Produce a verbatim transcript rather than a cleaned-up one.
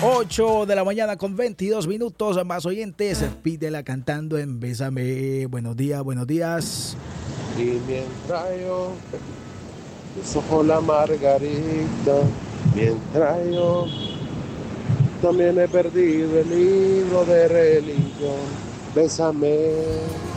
ocho de la mañana con veintidós minutos. Más oyentes, pídela cantando en Bésame. Buenos días, buenos días. Y mientras yo desojo la margarita, mientras yo también he perdido el libro de religión, bésame.